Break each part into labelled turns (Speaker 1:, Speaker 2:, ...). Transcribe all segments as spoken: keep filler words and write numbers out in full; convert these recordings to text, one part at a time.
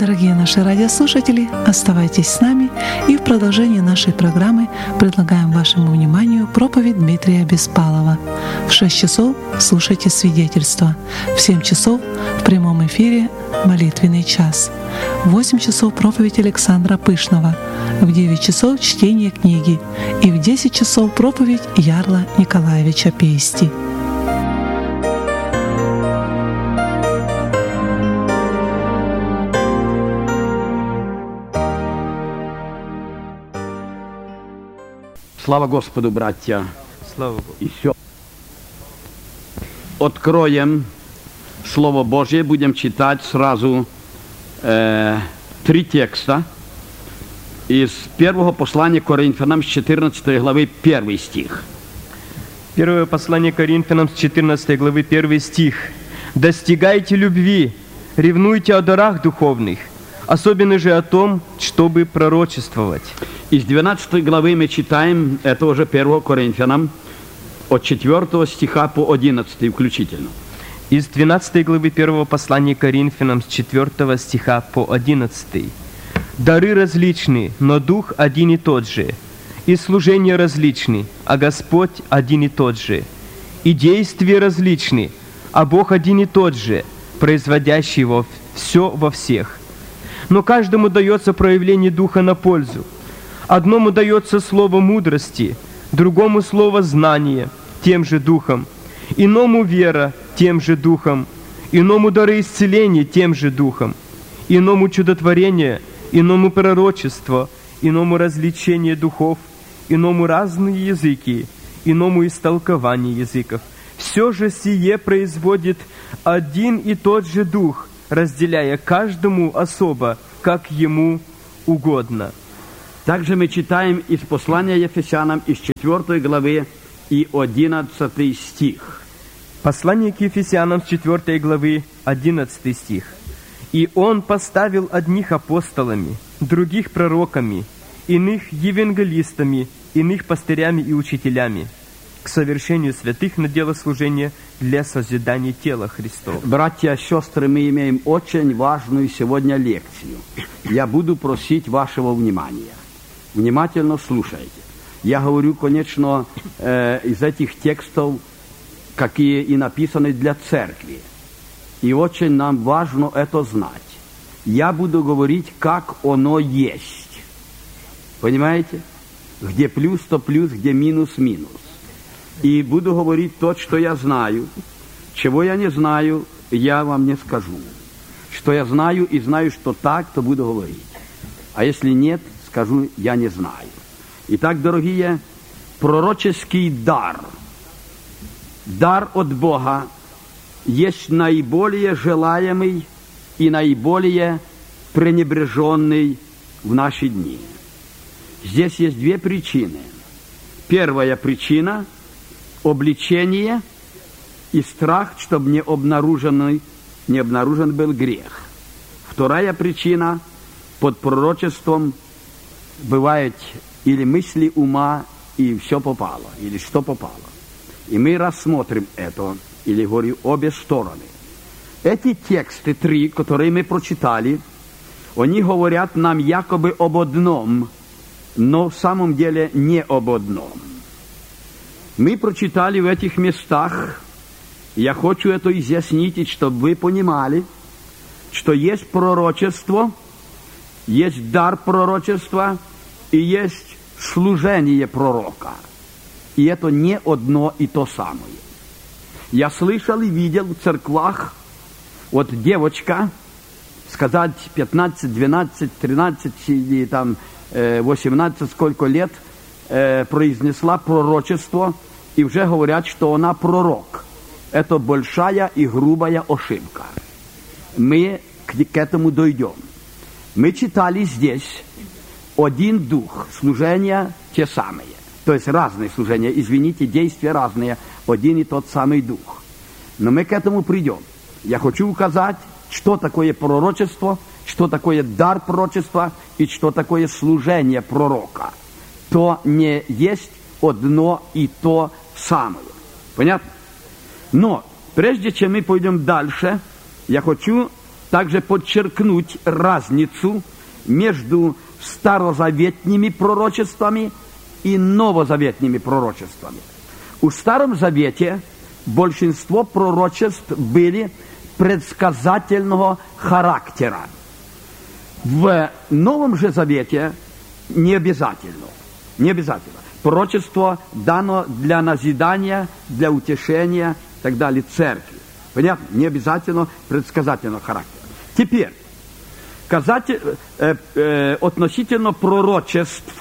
Speaker 1: Дорогие наши радиослушатели, оставайтесь с нами, и в продолжении нашей программы предлагаем вашему вниманию проповедь Дмитрия Беспалова. В шесть часов слушайте свидетельства, в семь часов в прямом эфире молитвенный час, в восемь часов проповедь Александра Пышного, в девять часов чтение книги и в десять часов проповедь Ярла Николаевича Пести.
Speaker 2: Слава Господу, братья!
Speaker 3: Слава Богу!
Speaker 2: И все. Откроем Слово Божье, будем читать сразу э, три текста из первого послания Коринфянам с четырнадцатой главы, первый стих.
Speaker 3: Первое послание Коринфянам с четырнадцатой главы, первый стих. «Достигайте любви, ревнуйте о дарах духовных, особенно же о том, чтобы пророчествовать».
Speaker 2: Из двенадцатой главы мы читаем, это уже первого Коринфянам, от четвёртого стиха по одиннадцатый включительно.
Speaker 3: Из двенадцатой главы первого послания Коринфянам с четвёртого стиха по одиннадцатый. «Дары различны, но Дух один и тот же, и служения различны, а Господь один и тот же, и действия различны, а Бог один и тот же, производящий во все во всех. Но каждому дается проявление Духа на пользу. Одному дается слово мудрости, другому слово знания, тем же Духом, иному вера, тем же Духом, иному дары исцеления, тем же Духом, иному чудотворение, иному пророчество, иному развлечение духов, иному разные языки, иному истолкование языков. Все же сие производит один и тот же Дух, разделяя каждому особо, как ему угодно».
Speaker 2: Также мы читаем из послания Ефесянам из четвёртой главы и одиннадцатый стих.
Speaker 3: Послание к Ефесянам с четвёртой главы, одиннадцатый стих. «И Он поставил одних апостолами, других пророками, иных евангелистами, иных пастырями и учителями, к совершению святых на дело служения для созидания тела Христова».
Speaker 2: Братья и сестры, мы имеем очень важную сегодня лекцию. Я буду просить вашего внимания. Внимательно слушайте. Я говорю, конечно, э, из этих текстов, какие и написаны для церкви. И очень нам важно это знать. Я буду говорить, как оно есть. Понимаете? Где плюс, то плюс, где минус, минус. И буду говорить то, что я знаю. Чего я не знаю, я вам не скажу. Что я знаю и знаю, что так, то буду говорить. А если нет, скажу, я не знаю. Итак, дорогие, пророческий дар, дар от Бога, есть наиболее желаемый и наиболее пренебреженный в наши дни. Здесь есть две причины. Первая причина – обличение и страх, чтобы не обнаружен, не обнаружен был грех. Вторая причина – под пророчеством бывает или мысли ума, и все попало, или что попало. И мы рассмотрим это, или говорю, обе стороны. Эти тексты, три, которые мы прочитали, они говорят нам якобы об одном, но в самом деле не об одном. Мы прочитали в этих местах, я хочу это изъяснить, чтобы вы понимали, что есть пророчество, есть дар пророчества и есть служение пророка. И это не одно и то самое. Я слышал и видел в церквах, вот девочка, сказать пятнадцать, двенадцать, тринадцать или там восемнадцать, сколько лет, э, произнесла пророчество, и уже говорят, что она пророк. Это большая и грубая ошибка. Мы к, к этому дойдем. Мы читали здесь один дух, служения те самые. То есть разные служения, извините, действия разные, один и тот самый дух. Но мы к этому придем. Я хочу указать, что такое пророчество, что такое дар пророчества и что такое служение пророка. То не есть одно и то самое. Понятно? Но прежде чем мы пойдем дальше, я хочу также подчеркнуть разницу между старозаветными пророчествами и новозаветными пророчествами. У Старом Завете большинство пророчеств были предсказательного характера. В Новом же Завете не обязательно. Не обязательно. Пророчество дано для назидания, для утешения и так далее церкви. Понятно? Не обязательно предсказательного характера. Теперь, казатель, э, э, относительно пророчеств,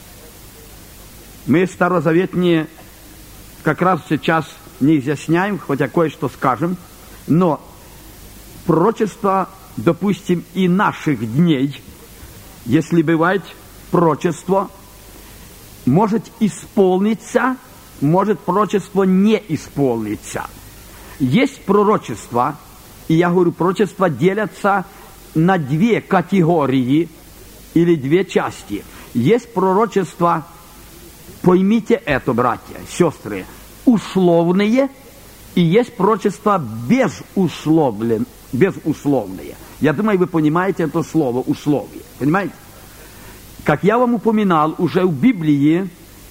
Speaker 2: мы старозаветные как раз сейчас не изъясняем, хотя кое-что скажем, но пророчество, допустим, и наших дней, если бывает пророчество, может исполниться, может пророчество не исполниться. Есть пророчества, и я говорю, пророчества делятся на две категории или две части. Есть пророчества, поймите это, братья, сестры, условные, и есть пророчества безусловленные. безусловные. Я думаю, вы понимаете это слово «условие». Понимаете? Как я вам упоминал, уже в Библии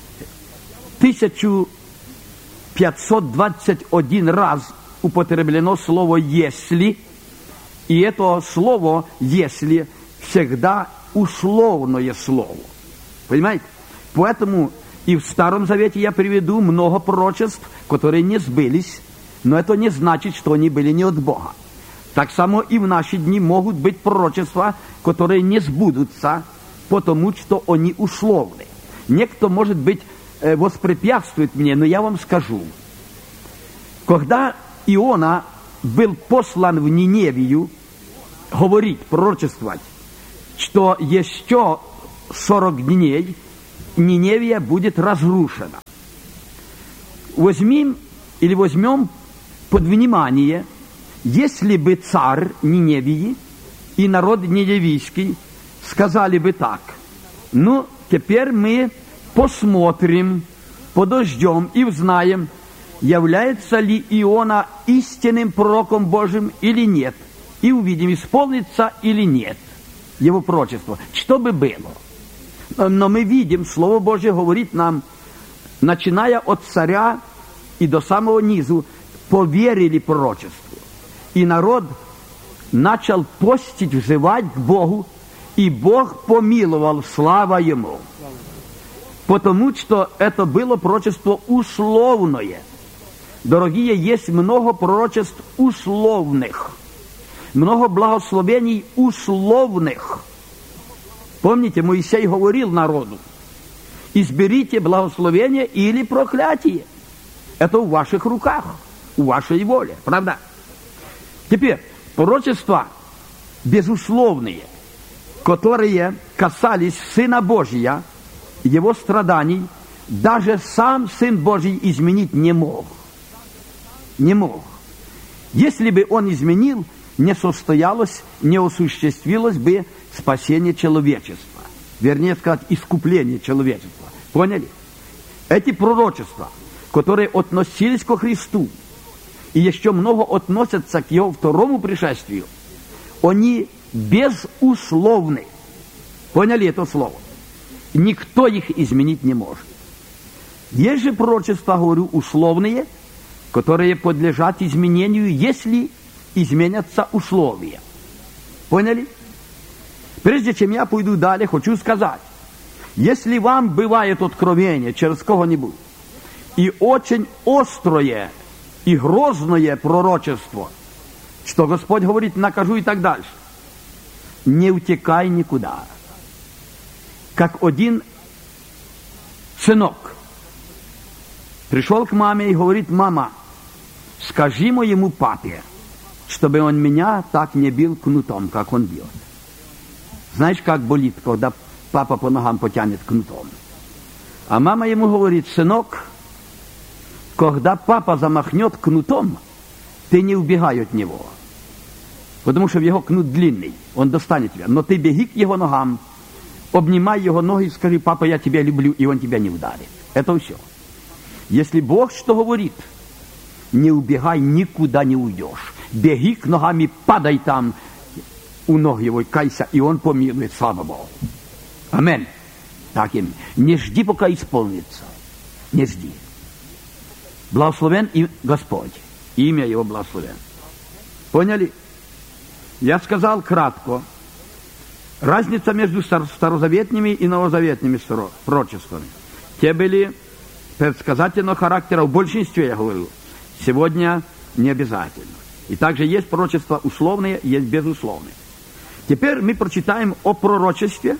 Speaker 2: тысяча пятьсот двадцать один раз употреблено слово «если», и это слово «если» всегда условное слово. Понимаете? Поэтому и в Старом Завете я приведу много пророчеств, которые не сбылись, но это не значит, что они были не от Бога. Так само и в наши дни могут быть пророчества, которые не сбудутся, потому что они условны. Некто, может быть, воспрепятствует мне, но я вам скажу. Когда Иона был послан в Ниневию говорить, пророчествовать, что еще сорок дней Ниневия будет разрушена. Возьмем или возьмем под внимание, если бы царь Ниневии и народ ниневийский сказали бы так: ну, теперь мы посмотрим, подождем и узнаем, является ли Иона истинным пророком Божьим или нет, и увидим, исполнится или нет его пророчество, что бы было. Но мы видим, Слово Божье говорит нам, начиная от царя и до самого низу, поверили пророчеству. И народ начал постить, взывать к Богу, и Бог помиловал, слава Ему. Потому что это было пророчество условное. Дорогие, есть много пророчеств условных, много благословений условных. Помните, Моисей говорил народу: изберите благословение или проклятие. Это в ваших руках, в вашей воле, правда? Теперь, пророчества безусловные, которые касались Сына Божия, Его страданий, даже сам Сын Божий изменить не мог. Не мог. Если бы Он изменил, не состоялось, не осуществилось бы спасение человечества. Вернее сказать, искупление человечества. Поняли? Эти пророчества, которые относились ко Христу, и еще много относятся к Его второму пришествию, они безусловны. Поняли это слово? Никто их изменить не может. Есть же пророчества, говорю, условные, которые подлежат изменению, если изменятся условия. Поняли? Прежде чем я пойду далее, хочу сказать, если вам бывает откровение через кого-нибудь, и очень острое и грозное пророчество, что Господь говорит, накажу и так дальше, не утекай никуда. Как один сынок пришел к маме и говорит: мама, скажи моему папе, чтобы он меня так не бил кнутом, как он бьет. Знаешь, как болит, когда папа по ногам потянет кнутом? А мама ему говорит: сынок, когда папа замахнет кнутом, ты не убегай от него, потому что его кнут длинный, он достанет тебя. Но ты беги к его ногам, обнимай его ноги и скажи: папа, я тебя люблю, и он тебя не ударит. Это все. Если Бог что говорит, не убегай, никуда не уйдешь. Беги к ногам и падай там, у ног его, кайся, и он помилует, слава Богу. Аминь. Так им. Не жди, пока исполнится. Не жди. Благословен и Господь. Имя Его благословен. Поняли? Я сказал кратко. Разница между старозаветными и новозаветными пророчествами. Те были предсказательного характера, в большинстве, я говорю. Сегодня не обязательно. И также есть пророчества условные, есть безусловные. Теперь мы прочитаем о пророчестве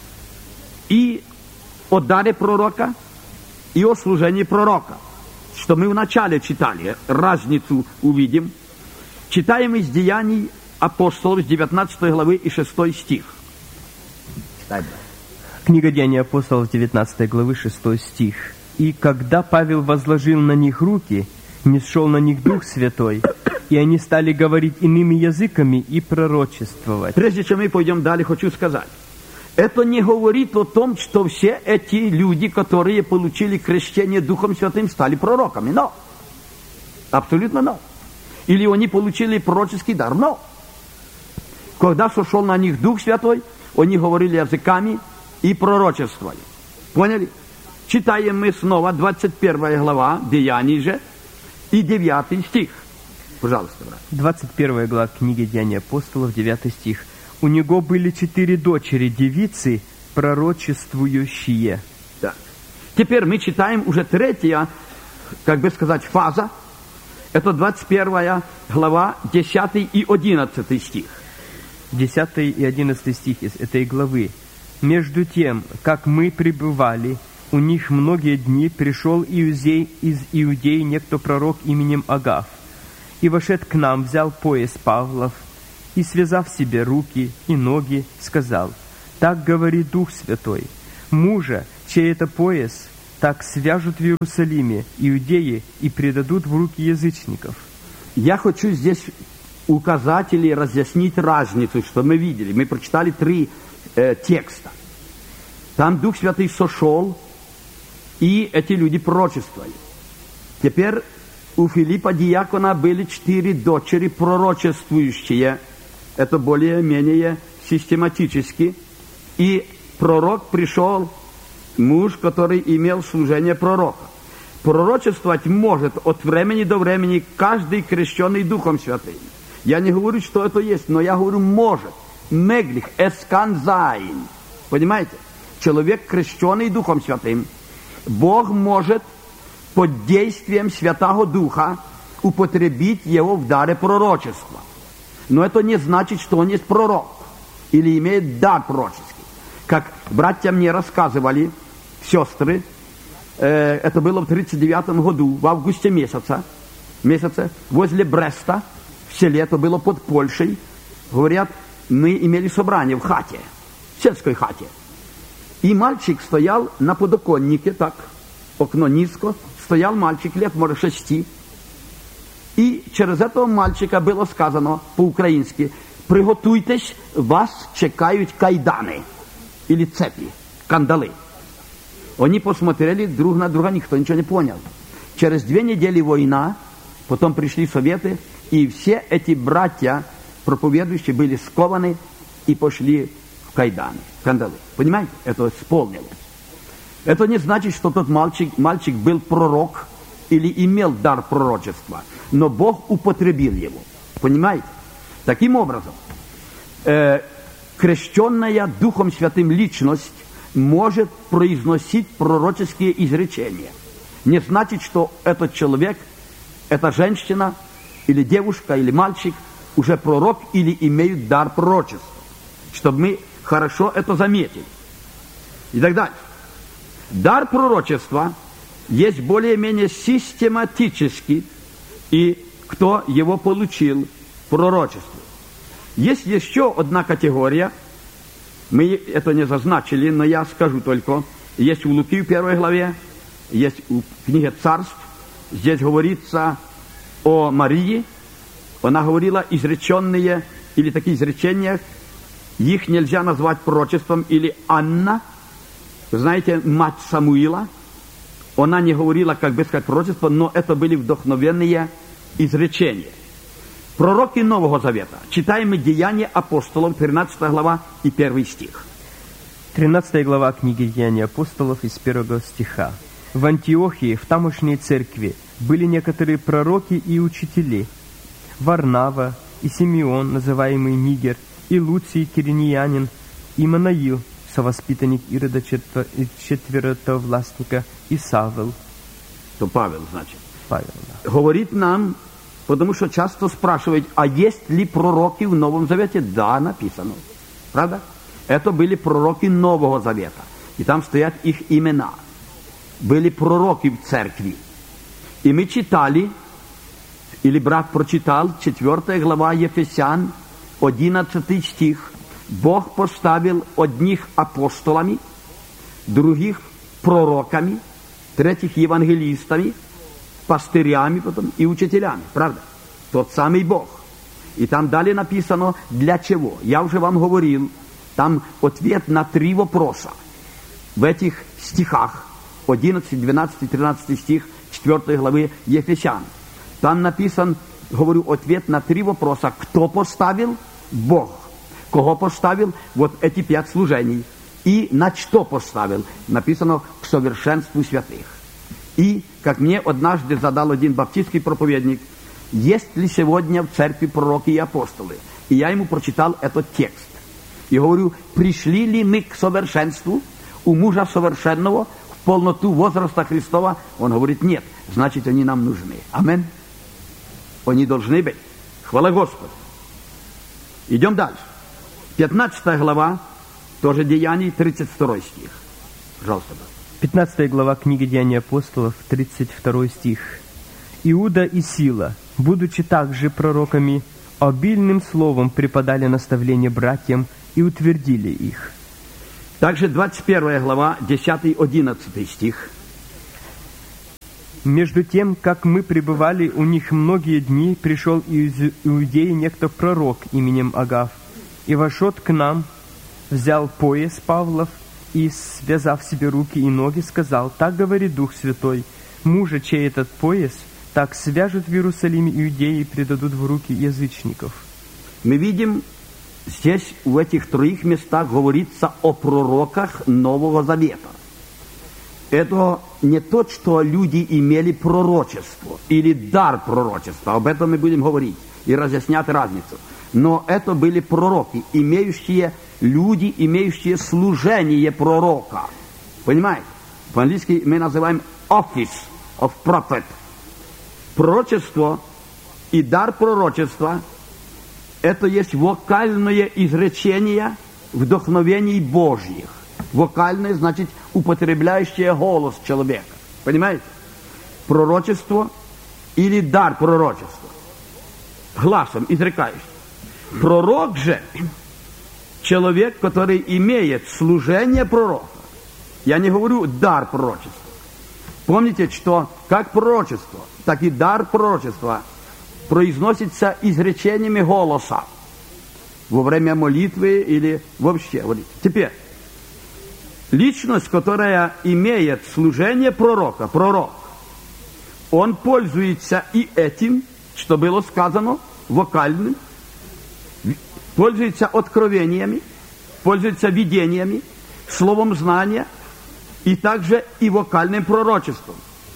Speaker 2: и о даре пророка, и о служении пророка. Что мы вначале читали, разницу увидим. Читаем из Деяний апостолов с девятнадцатой главы и шестой стих. Читай, брат.
Speaker 3: Книга Деяний апостолов девятнадцатой главы шестой стих. «И когда Павел возложил на них руки, нисшел на них Дух Святой, и они стали говорить иными языками и пророчествовать».
Speaker 2: Прежде чем мы пойдем далее, хочу сказать. Это не говорит о том, что все эти люди, которые получили крещение Духом Святым, стали пророками. Но. Абсолютно но. Или они получили пророческий дар. Но. Когда сошел на них Дух Святой, они говорили языками и пророчествовали. Поняли? Читаем мы снова двадцать первая глава, Деяний же, и девятый стих. Пожалуйста, брат.
Speaker 3: двадцать первая глава книги Деяний апостолов, девятый стих. «У него были четыре дочери, девицы, пророчествующие».
Speaker 2: Да. Теперь мы читаем уже третья, как бы сказать, фаза. Это двадцать первая глава, десятый и одиннадцатый стих.
Speaker 3: десятый и одиннадцатый стих из этой главы. «Между тем, как мы пребывали, у них многие дни пришел иудей, из Иудеи некто пророк именем Агав, и вошед к нам, взял пояс Павлов, и, связав себе руки и ноги, сказал: «Так говорит Дух Святой, мужа, чей это пояс, так свяжут в Иерусалиме иудеи и предадут в руки язычников».
Speaker 2: Я хочу здесь указать или разъяснить разницу, что мы видели. Мы прочитали три э, текста. Там Дух Святый сошел, и эти люди пророчествовали. Теперь у Филиппа диакона были четыре дочери пророчествующие. Это более-менее систематически. И пророк пришел, муж, который имел служение пророка. Пророчествовать может от времени до времени каждый крещенный Духом Святым. Я не говорю, что это есть, но я говорю может. Меглих, эсканзайн. Понимаете? Человек, крещенный Духом Святым, Бог может под действием Святого Духа употребить его в даре пророчества. Но это не значит, что он есть пророк или имеет дар пророческий. Как братья мне рассказывали, сестры, э, это было в тридцать девятом году, в августе месяца, месяце, возле Бреста, в селе, это было под Польшей, говорят, мы имели собрание в хате, в сельской хате. И мальчик стоял на подоконнике, так, окно низко, стоял мальчик лет, может, шести. И через этого мальчика было сказано по-украински: «Приготуйтесь, вас чекают кайданы» или цепи, кандалы. Они посмотрели друг на друга, никто ничего не понял. Через две недели война, потом пришли советы, и все эти братья, проповедующие, были скованы и пошли в кайданы, кандалы. Понимаете? Это исполнилось. Это не значит, что тот мальчик, мальчик был пророк или имел дар пророчества, но Бог употребил его. Понимаете? Таким образом, э, крещенная Духом Святым личность может произносить пророческие изречения. Не значит, что этот человек, эта женщина, или девушка, или мальчик уже пророк или имеют дар пророчества. Чтобы мы хорошо это заметили. И так далее. Дар пророчества есть более-менее систематический, и кто его получил, пророчество. Есть еще одна категория, мы это не зазначили, но я скажу только, есть у Луки в первой главе, есть в книге Царств, здесь говорится о Марии, она говорила изреченные, или такие изречения, их нельзя назвать пророчеством, или Анна, вы знаете, мать Самуила, она не говорила, как бы сказать, пророчество, но это были вдохновенные изречения. Пророки Нового Завета. Читаем мы Деяния апостолов, тринадцатая глава и первый стих.
Speaker 3: тринадцатая глава книги Деяний апостолов из первого стиха. В Антиохии, в тамошней церкви, были некоторые пророки и учители. Варнава и Симеон, называемый Нигер, и Луций Кириньянин, и Манаил, совоспитанник Ирода четверотовластника, и Савел.
Speaker 2: То Павел, значит.
Speaker 3: Павел, да.
Speaker 2: Говорит нам, потому что часто спрашивают, а есть ли пророки в Новом Завете? Да, написано. Правда? Это были пророки Нового Завета. И там стоят их имена. Были пророки в церкви. И мы читали, или брат прочитал, четвертая глава Ефесян, одиннадцатый стих. Бог поставил одних апостолами, других пророками, третьих евангелистами, пастырями потом и учителями. Правда? Тот самый Бог. И там далее написано, для чего. Я уже вам говорил, там ответ на три вопроса. В этих стихах, одиннадцатый, двенадцатый, тринадцатый стих четвёртой главы Ефесян. Там написан, говорю, ответ на три вопроса. Кто поставил? Бог. Кого поставил? Вот эти пять служений. И на что поставил? Написано к совершенству святых. И, как мне однажды задал один баптистский проповедник, есть ли сегодня в церкви пророки и апостолы? И я ему прочитал этот текст. И говорю, пришли ли мы к совершенству, у мужа совершенного, в полноту возраста Христова? Он говорит, нет, значит, они нам нужны. Амин. Они должны быть. Хвала Господу. Идем дальше. пятнадцатая глава, тоже Деяний, тридцать второй стих. Пожалуйста.
Speaker 3: пятнадцатая глава книги Деяний апостолов, тридцать второй стих. Иуда и Сила, будучи также пророками, обильным словом преподали наставление братьям и утвердили их.
Speaker 2: Также двадцать первая глава, десятый-одиннадцатый стих.
Speaker 3: Между тем, как мы пребывали у них многие дни, пришел из Иудеи некто пророк именем Агав, и вошел к нам, взял пояс Павлов и, связав себе руки и ноги, сказал, так говорит Дух Святой, мужа, чей этот пояс, так свяжут в Иерусалиме иудеи и предадут в руки язычников.
Speaker 2: Мы видим, здесь в этих троих местах говорится о пророках Нового Завета. Это не то, что люди имели пророчество или дар пророчества, об этом мы будем говорить и разъяснять разницу. Но это были пророки, имеющие люди, имеющие служение пророка. Понимаете? По-английски мы называем office of prophet. Пророчество и дар пророчества – это есть вокальное изречение вдохновений Божьих. Вокальное значит употребляющее голос человека. Понимаете? Пророчество или дар пророчества. Гласом изрекающий. Пророк же человек, который имеет служение пророка. Я не говорю дар пророчества. Помните, что как пророчество, так и дар пророчества произносится изречениями голоса во время молитвы или вообще. Теперь, личность, которая имеет служение пророка, пророк, он пользуется и этим, что было сказано, вокальным, пользуется откровениями, пользуется видениями, словом знания и также и вокальным пророчеством.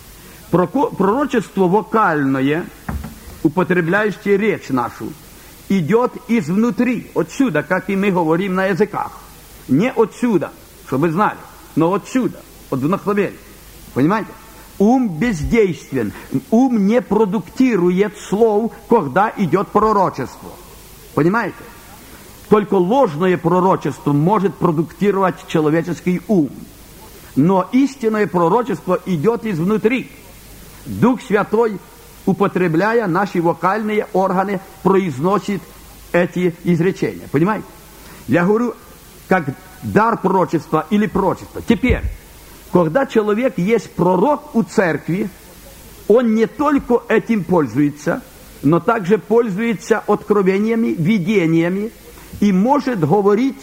Speaker 2: Пророчество вокальное, употребляющее речь нашу, идет изнутри, отсюда, как и мы говорим на языках. Не отсюда, чтобы вы знали, но отсюда, от вдохновения. Понимаете? Ум бездействен, ум не продуктирует слов, когда идет пророчество. Понимаете? Только ложное пророчество может продуктировать человеческий ум. Но истинное пророчество идет изнутри. Дух Святой, употребляя наши вокальные органы, произносит эти изречения. Понимаете? Я говорю, как дар пророчества или пророчества. Теперь, когда человек есть пророк у церкви, он не только этим пользуется, но также пользуется откровениями, видениями и может говорить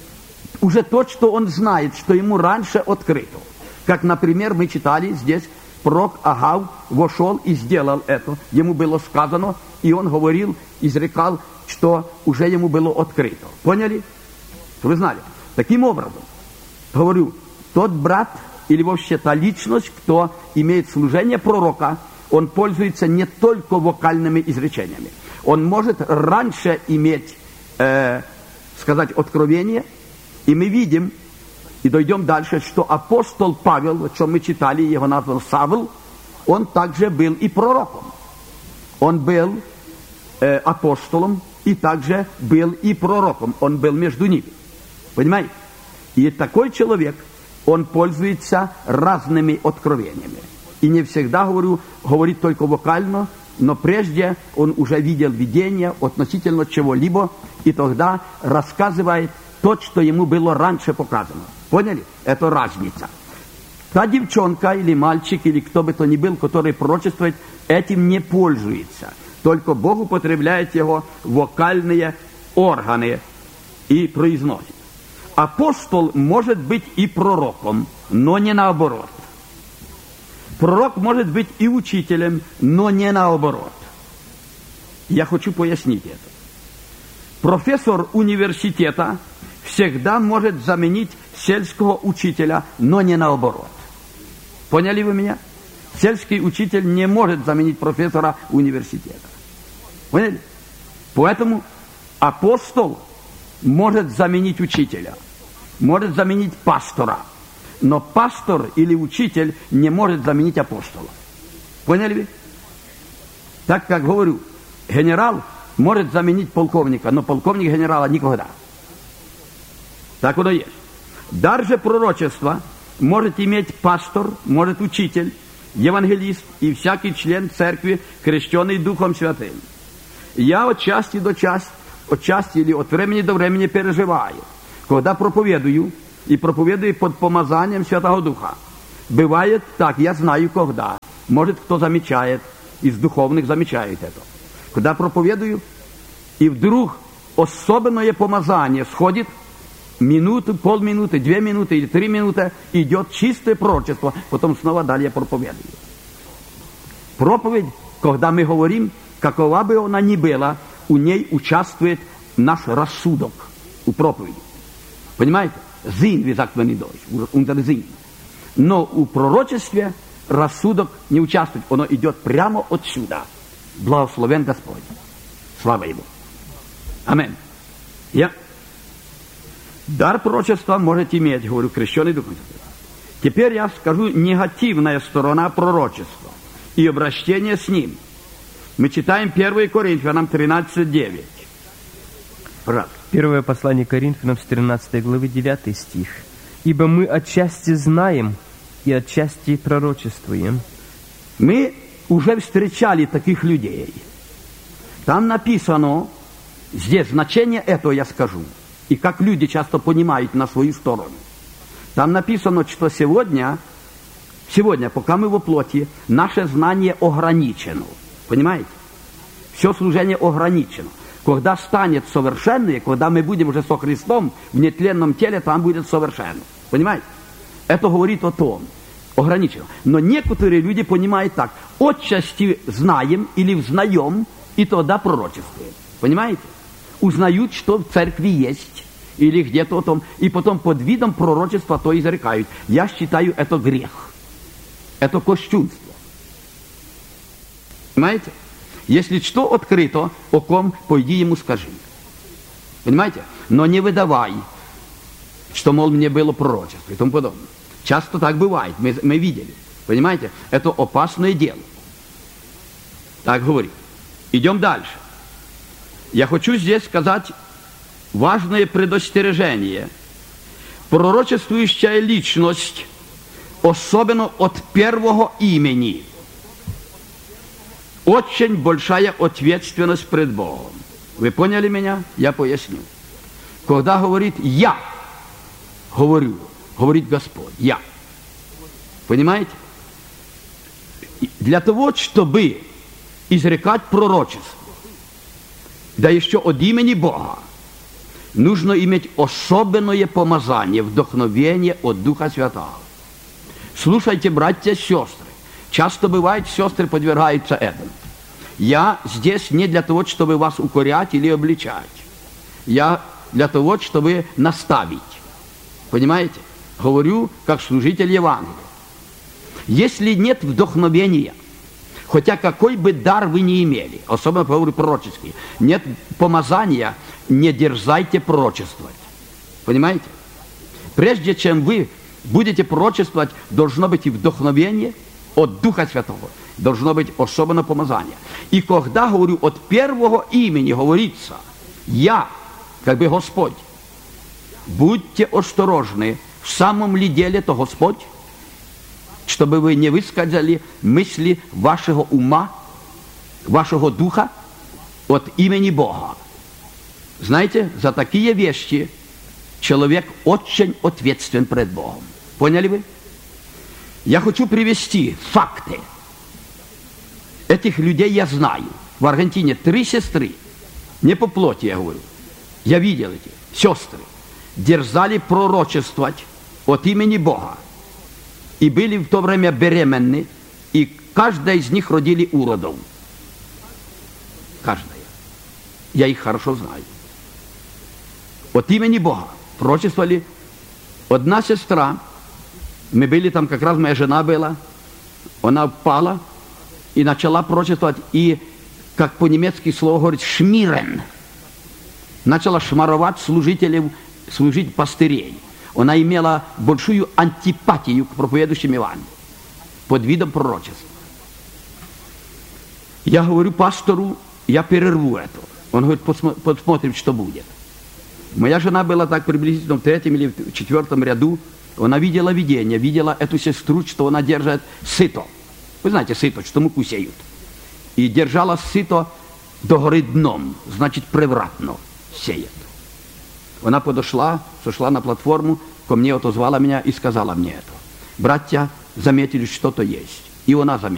Speaker 2: уже то, что он знает, что ему раньше открыто. Как, например, мы читали здесь пророк Агав вошел и сделал это. Ему было сказано, и он говорил, изрекал, что уже ему было открыто. Поняли? Вы знали? Таким образом, говорю, тот брат или вообще та личность, кто имеет служение пророка, он пользуется не только вокальными изречениями. Он может раньше иметь, э, сказать, откровение, и мы видим, и дойдем дальше, что апостол Павел, о чем мы читали, его назван Савл, он также был и пророком. Он был э, апостолом, и также был и пророком. Он был между ними. Понимаете? И такой человек, он пользуется разными откровениями. И не всегда, говорю, говорит только вокально, но прежде он уже видел видение относительно чего-либо, и тогда рассказывает то, что ему было раньше показано. Поняли? Это разница. Та девчонка или мальчик, или кто бы то ни был, который пророчествует, этим не пользуется. Только Бог употребляет его вокальные органы и произносит. Апостол может быть и пророком, но не наоборот. Пророк может быть и учителем, но не наоборот. Я хочу пояснить это. Профессор университета всегда может заменить сельского учителя, но не наоборот. Поняли вы меня? Сельский учитель не может заменить профессора университета. Поняли? Поэтому апостол может заменить учителя, может заменить пастора, но пастор или учитель не может заменить апостола. Поняли вы? Так как говорю, генерал может заменить полковника, но полковник генерала никогда. Так оно есть. Дар же пророчества может иметь пастор, может учитель, евангелист и всякий член церкви, крещенный Духом Святым. Я от части до части, от части или от времени до времени переживаю, когда проповедую, и проповедую под помазанием Святого Духа. Бывает так, я знаю когда. Может, кто замечает, из духовных замечает это. Когда проповедую, и вдруг особенное помазание сходит, минуту, полминуты, две минуты или три минуты, идет чистое пророчество, потом снова далее проповедую. Проповедь, когда мы говорим, какова бы она ни была, у ней участвует наш рассудок у проповеди. Понимаете? Зин, wie sagt man in Deutsch, unser Sinn. Но у пророчестве рассудок не участвует, оно идет прямо отсюда. Благословен Господь. Слава Ему. Аминь. Я. Дар пророчества может иметь, говорю, крещенный Духом Святым. Теперь я скажу негативная сторона пророчества и обращение с ним. Мы читаем первое Коринфянам тринадцать девять. Пожалуйста.
Speaker 3: Первое послание Коринфянам с тринадцатой главы, девятый стих. «Ибо мы отчасти знаем и отчасти пророчествуем».
Speaker 2: Мы уже встречали таких людей. Там написано, здесь значение этого я скажу, и как люди часто понимают на свою сторону. Там написано, что сегодня, сегодня, пока мы во плоти, наше знание ограничено. Понимаете? Все служение ограничено. Когда станет совершенным, когда мы будем уже со Христом в нетленном теле, там будет совершенно. Понимаете? Это говорит о том, ограничено. Но некоторые люди понимают так: отчасти знаем или взнаем, и тогда пророчествуем. Понимаете? Узнают, что в церкви есть, или где-то там, и потом под видом пророчества то изрекают. Я считаю, это грех. Это кощунство. Понимаете? Если что открыто, о ком, пойди ему скажи. Понимаете? Но не выдавай, что, мол, мне было пророчество и тому подобное. Часто так бывает, мы, мы видели. Понимаете? Это опасное дело. Так говорит. Идем дальше. Я хочу здесь сказать важное предостережение. Пророчествующая личность, особенно от первого имени, очень большая ответственность пред Богом. Вы поняли меня? Я поясню. Когда говорит «я», говорю, говорит Господь, «я». Понимаете? Для того, чтобы изрекать пророчество, да еще от имени Бога, нужно иметь особенное помазание, вдохновение от Духа Святого. Слушайте, братья и сестры, Часто бывает, сестры подвергаются этому. Я здесь не для того, чтобы вас укорять или обличать. Я для того, чтобы наставить. Понимаете? Говорю, как служитель Евангелия. Если нет вдохновения, хотя какой бы дар вы ни имели, особенно, говорю, пророческий, нет помазания, не дерзайте пророчествовать. Понимаете? Прежде чем вы будете пророчествовать, должно быть и вдохновение от Духа Святого. Должно быть особенно помазание. И когда, говорю, от первого имени говорится «Я», как бы Господь, будьте осторожны, в самом ли деле то Господь, чтобы вы не высказали мысли вашего ума, вашего духа от имени Бога. Знаете, за такие вещи человек очень ответственен пред Богом. Поняли вы? Я хочу привести факты. Этих людей я знаю. В Аргентине три сестры, не по плоти я говорю, я видел эти сестры, дерзали пророчествовать от имени Бога. И были в то время беременны, и каждая из них родили уродов. Каждая. Я их хорошо знаю. От имени Бога пророчествовали. Одна сестра, мы были там, как раз моя жена была, она упала и начала пророчествовать, и, как по-немецки слово говорит, шмирен. Начала шмаровать служителей, служить пастырей. Она имела большую антипатию к проповедующим Евангелию под видом пророчества. Я говорю пастору, я перерву это. Он говорит, посмотрим, что будет. Моя жена была так приблизительно в третьем или в четвертом ряду. Она видела видение, видела эту сестру, что она держит сито. Вы знаете сито, что муку сеют. И держала сито до горы дном, значит, превратно сеет. Она подошла, сошла на платформу, ко мне отозвала меня и сказала мне это. Братья заметили, что-то есть. И она заметила.